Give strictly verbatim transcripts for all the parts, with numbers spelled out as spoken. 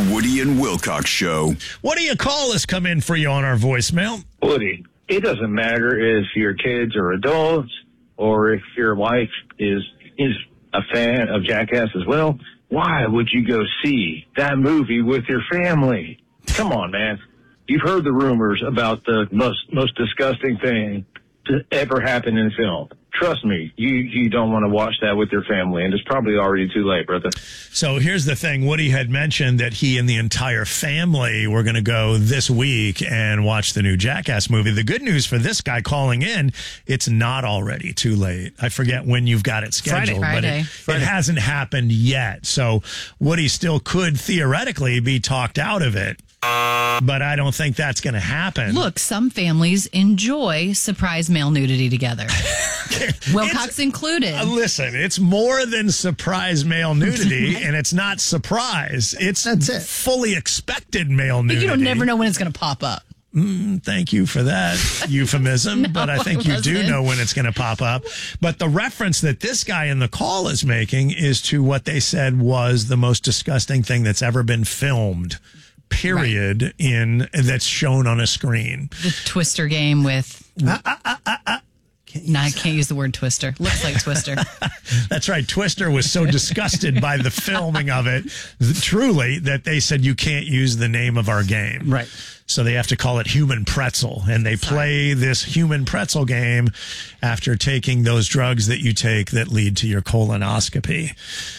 The Woody and Wilcox Show. What do you call us come in for you on our voicemail? Woody, it doesn't matter if your kids are adults or if your wife is is a fan of Jackass as well. Why would you go see that movie with your family? Come on, man. You've heard the rumors about the most most disgusting thing to ever happen in film. Trust me, you, you don't want to watch that with your family, and it's probably already too late, brother. So here's the thing. Woody had mentioned that he and the entire family were going to go this week and watch the new Jackass movie. The good news for this guy calling in, it's not already too late. I forget when you've got it scheduled, Friday. but it, Friday. it hasn't happened yet. So Woody still could theoretically be talked out of it. But I don't think that's going to happen. Look, some families enjoy surprise male nudity together. Wilcox It's- included. Uh, listen, it's more than surprise male nudity, and it's not surprise. It's That's it. fully expected male But nudity. you don't never know when it's going to pop up. Thank you for that euphemism, No, but I think you do wasn't. know when it's going to pop up. But the reference that this guy in the call is making is to what they said was the most disgusting thing that's ever been filmed. Period. Right. In that's shown on a screen. The Twister game with. Uh, uh, uh, uh, uh. No, I can't use the word Twister. Looks like Twister. That's right. Twister was so disgusted by the filming of it, truly, that they said you can't use the name of our game. Right. So they have to call it Human Pretzel. And they play this Human Pretzel game after taking those drugs that you take that lead to your colonoscopy.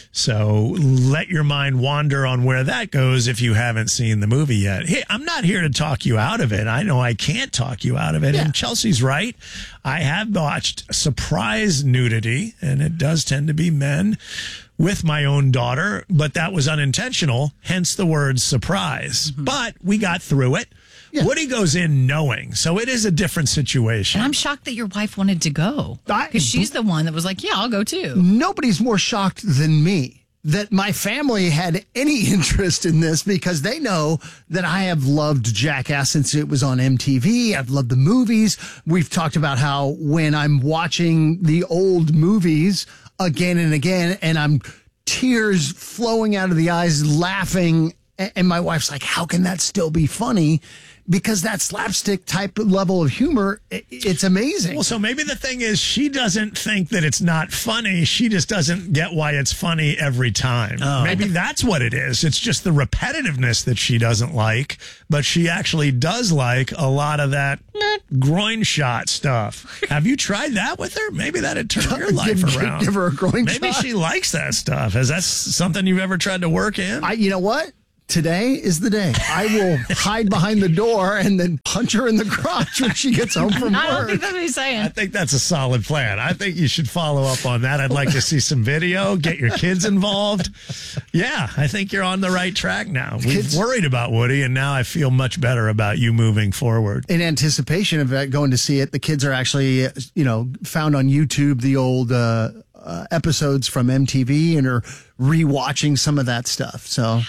So let your mind wander on where that goes if you haven't seen the movie yet. Hey, I'm not here to talk you out of it. I know I can't talk you out of it. Yeah. And Chelsea's right. I have watched surprise nudity, and it does tend to be men with my own daughter, but that was unintentional, hence the word surprise. Mm-hmm. But we got through it. Yeah. Woody goes in knowing, so it is a different situation. And I'm shocked that your wife wanted to go. I- Because she's the one that was like, yeah, I'll go too. Nobody's more shocked than me that my family had any interest in this because they know that I have loved Jackass since it was on M T V. I've loved the movies. We've talked about how when I'm watching the old movies again and again and I'm tears flowing out of the eyes laughing, and my wife's like, how can that still be funny? Because that slapstick type level of humor, it's amazing. Well, so maybe the thing is she doesn't think that it's not funny. She just doesn't get why it's funny every time. Oh. Maybe that's what it is. It's just the repetitiveness that she doesn't like, but she actually does like a lot of that groin shot stuff. Have you tried that with her? Maybe that'd turn your life give, around. Give her a groin Maybe shot. she likes that stuff. Is that something you've ever tried to work in? I, you know what? Today is the day. I will hide behind the door and then punch her in the crotch when she gets home from I don't work. think that's what he's saying. I think that's a solid plan. I think you should follow up on that. I'd like to see some video, get your kids involved. Yeah, I think you're on the right track now. We've Kids- worried about Woody, and now I feel much better about you moving forward. In anticipation of that, going to see it, the kids are actually, you know, found on YouTube the old uh, uh, episodes from M T V and are rewatching some of that stuff. So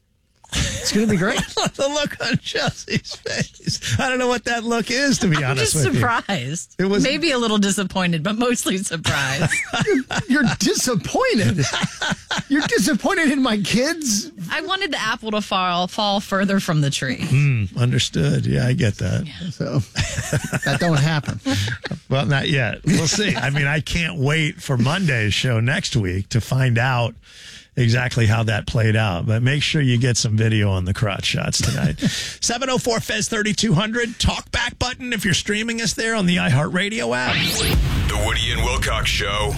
it's going to be great. The look on Chelsea's face. I don't know what that look is, to be I'm honest just with surprised. It was- Maybe a little disappointed, but mostly surprised. You're disappointed. You're disappointed in my kids? I wanted the apple to fall fall further from the tree. you. Understood. Yeah, I get that. So that don't happen. Well, not yet. We'll see. I mean, I can't wait for Monday's show next week to find out exactly how that played out. But make sure you get some video on the crotch shots tonight. seven oh four Fez thirty-two hundred. Talk back button if you're streaming us there on the iHeartRadio app. The Woody and Wilcox Show.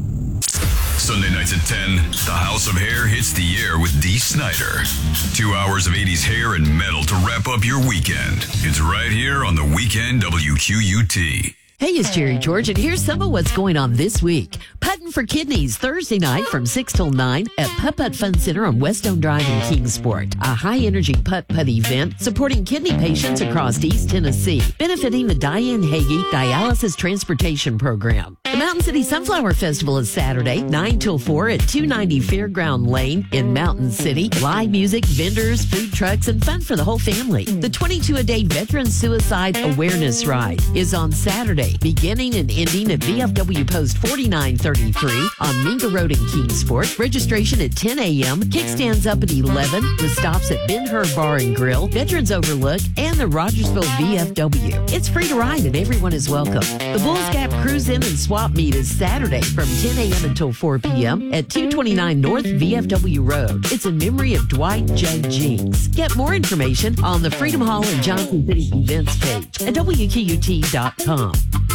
Sunday nights at ten, the House of Hair hits the air with Dee Snider. Two hours of eighties hair and metal to wrap up your weekend. It's right here on the Weekend W Q U T. Hey, it's Jerry George, and here's some of what's going on this week. Puttin' for Kidneys, Thursday night from six till nine at Putt Putt Fun Center on Westone Drive in Kingsport. A high-energy putt-putt event supporting kidney patients across East Tennessee, benefiting the Diane Hagee Dialysis Transportation Program. The Mountain City Sunflower Festival is Saturday, nine till four at two ninety Fairground Lane in Mountain City. Live music, vendors, food trucks, and fun for the whole family. The twenty-two a day Veteran Suicide Awareness Ride is on Saturday, beginning and ending at V F W Post forty-nine thirty-three on Minga Road in Kingsport. Registration at ten a.m., kickstands up at eleven, with stops at Ben-Hur Bar and Grill, Veterans Overlook, and the Rogersville V F W. It's free to ride and everyone is welcome. The Bulls Gap Cruise In and Swap Meet is Saturday from ten a.m. until four p.m. at two twenty-nine North V F W Road. It's in memory of Dwight J. Jinks. Get more information on the Freedom Hall and Johnson City events page at W Q U T dot com.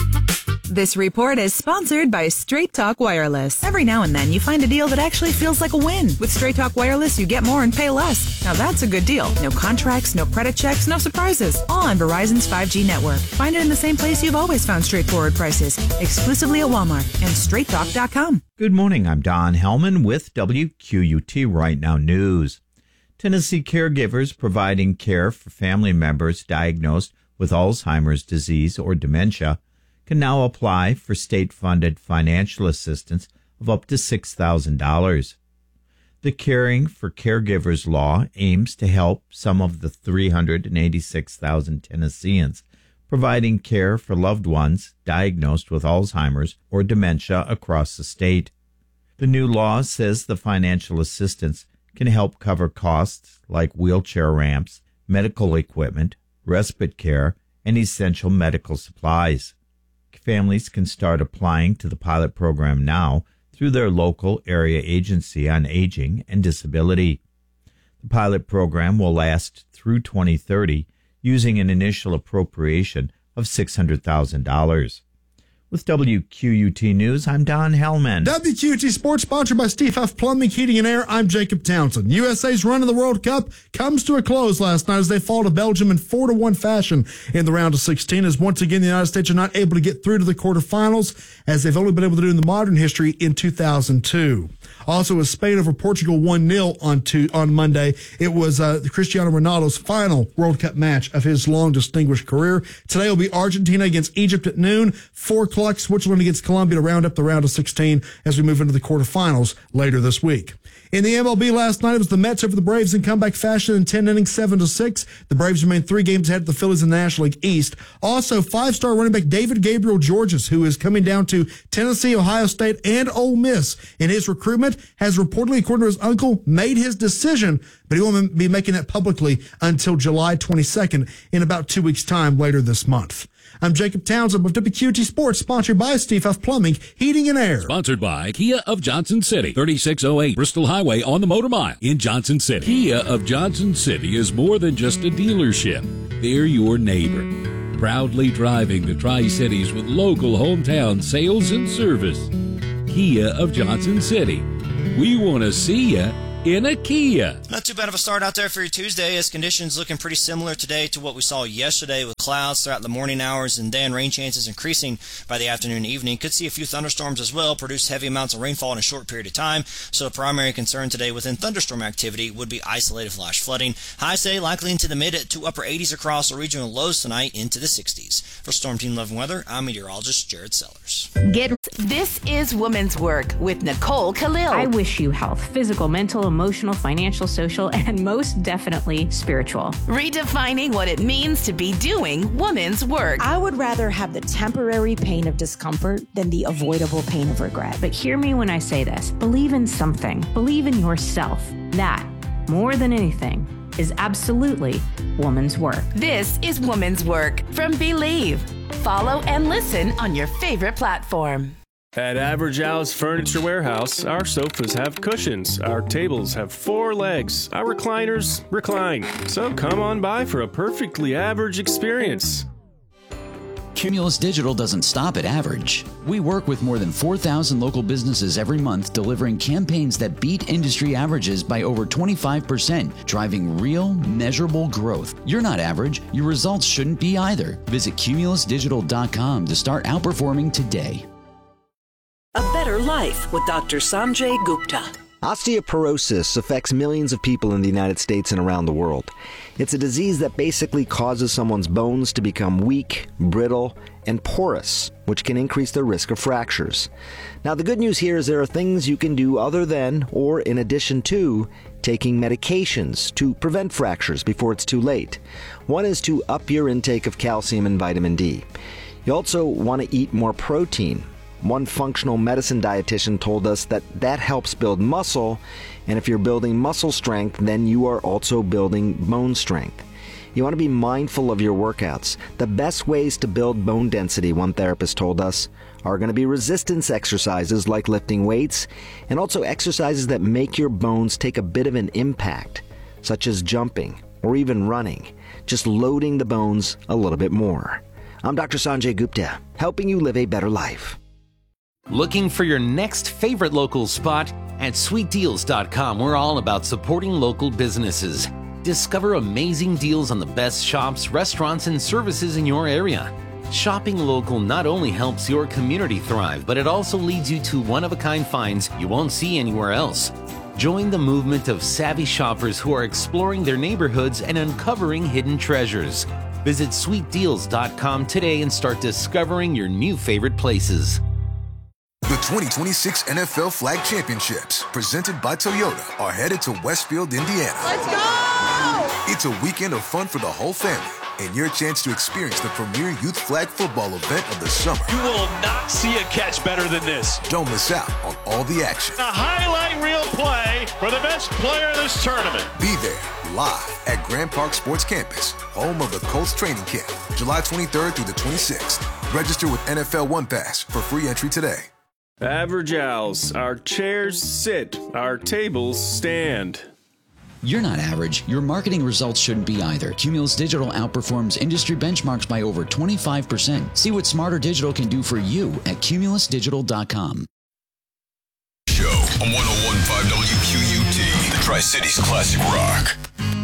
This report is sponsored by Straight Talk Wireless. Every now and then you find a deal that actually feels like a win. With Straight Talk Wireless, you get more and pay less. Now that's a good deal. No contracts, no credit checks, no surprises. All on Verizon's five G network. Find it in the same place you've always found straightforward prices. Exclusively at Walmart and straight talk dot com. Good morning. I'm Don Hellman with W Q U T Right Now News. Tennessee caregivers providing care for family members diagnosed with Alzheimer's disease or dementia can now apply for state-funded financial assistance of up to six thousand dollars. The Caring for Caregivers law aims to help some of the three hundred eighty-six thousand Tennesseans providing care for loved ones diagnosed with Alzheimer's or dementia across the state. The new law says the financial assistance can help cover costs like wheelchair ramps, medical equipment, respite care, and essential medical supplies. Families can start applying to the pilot program now through their local area agency on aging and disability. The pilot program will last through twenty thirty using an initial appropriation of six hundred thousand dollars. With W Q U T News, I'm Don Hellman. W Q U T Sports, sponsored by Steve Huff Plumbing, Heating and Air. I'm Jacob Townsend. U S A's run in the World Cup comes to a close last night as they fall to Belgium in four to one fashion in the round of sixteen, as once again the United States are not able to get through to the quarterfinals, as they've only been able to do in the modern history in two thousand two. Also, as Spain over Portugal one nil on two, on Monday, it was uh, Cristiano Ronaldo's final World Cup match of his long distinguished career. Today will be Argentina against Egypt at noon, four o'clock, Switzerland against Colombia to round up the round of sixteen as we move into the quarterfinals later this week. In the M L B last night, it was the Mets over the Braves in comeback fashion in ten innings, seven to six. The Braves remain three games ahead of the Phillies in the National League East. Also, five-star running back David Gabriel Georges, who is coming down to Tennessee, Ohio State, and Ole Miss in his recruitment, has reportedly, according to his uncle, made his decision, but he won't be making that publicly until July twenty-second, in about two weeks' time later this month. I'm Jacob Townsend with W Q T Sports, sponsored by Steve Huff Plumbing, Heating and Air. Sponsored by Kia of Johnson City, thirty-six oh eight Bristol Highway on the Motor Mile in Johnson City. Kia of Johnson City is more than just a dealership. They're your neighbor. Proudly driving the Tri-Cities with local hometown sales and service. Kia of Johnson City. We want to see ya in a Kia. Not too bad of a start out there for your Tuesday, as conditions looking pretty similar today to what we saw yesterday, with clouds throughout the morning hours and then rain chances increasing by the afternoon and evening. Could see a few thunderstorms as well, produce heavy amounts of rainfall in a short period of time. So the primary concern today within thunderstorm activity would be isolated flash flooding. Highs today likely into the mid to upper eighties across the regional lows tonight into the sixties. For Storm Team eleven Weather, I'm meteorologist Jared Sellers. Get This is Women's Work with Nicole Khalil. I wish you health, physical, mental, emotional, financial, social, and most definitely spiritual. Redefining what it means to be doing women's work. I would rather have the temporary pain of discomfort than the avoidable pain of regret. But hear me when I say this. Believe in something. Believe in yourself. That, more than anything, is absolutely woman's work. This is Woman's Work from Believe. Follow and listen on your favorite platform. At Average Al's Furniture Warehouse, our sofas have cushions, our tables have four legs, our recliners recline. So come on by for a perfectly average experience. Cumulus Digital doesn't stop at average. We work with more than four thousand local businesses every month, delivering campaigns that beat industry averages by over twenty-five percent, driving real, measurable growth. You're not average. Your results shouldn't be either. Visit cumulus digital dot com to start outperforming today. A Better Life with Doctor Sanjay Gupta. Osteoporosis affects millions of people in the United States and around the world. It's a disease that basically causes someone's bones to become weak, brittle, and porous, which can increase their risk of fractures. Now, the good news here is there are things you can do other than, or in addition to, taking medications to prevent fractures before it's too late. One is to up your intake of calcium and vitamin D. You also want to eat more protein. One functional medicine dietitian told us that that helps build muscle, and if you're building muscle strength, then you are also building bone strength. You want to be mindful of your workouts. The best ways to build bone density, one therapist told us, are going to be resistance exercises like lifting weights, and also exercises that make your bones take a bit of an impact, such as jumping or even running, just loading the bones a little bit more. I'm Doctor Sanjay Gupta, helping you live a better life. Looking for your next favorite local spot? At sweet deals dot com, we're all about supporting local businesses. Discover amazing deals on the best shops, restaurants, and services in your area. Shopping local not only helps your community thrive, but it also leads you to one-of-a-kind finds you won't see anywhere else. Join the movement of savvy shoppers who are exploring their neighborhoods and uncovering hidden treasures. Visit sweet deals dot com today and start discovering your new favorite places. The twenty twenty-six N F L Flag Championships, presented by Toyota, are headed to Westfield, Indiana. Let's go! It's a weekend of fun for the whole family and your chance to experience the premier youth flag football event of the summer. You will not see a catch better than this. Don't miss out on all the action. A highlight reel play for the best player of this tournament. Be there live at Grand Park Sports Campus, home of the Colts training camp, July twenty-third through the twenty-sixth. Register with N F L One Pass for free entry today. Average Owls, our chairs sit, our tables stand. You're not average. Your marketing results shouldn't be either. Cumulus Digital outperforms industry benchmarks by over twenty-five percent. See what Smarter Digital can do for you at cumulus digital dot com. Show on one oh one point five W Q U T, the Tri-Cities Classic Rock.